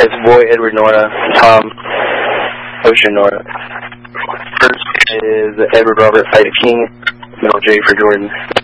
It's Boy Edward Nora, Tom Ocean Nora. First is Edward Robert Ida King, middle J for Jordan.